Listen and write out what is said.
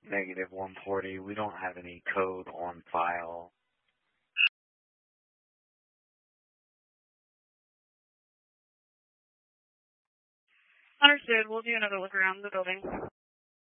Negative 140. We don't have any code on file. Understood. We'll do another look around the building.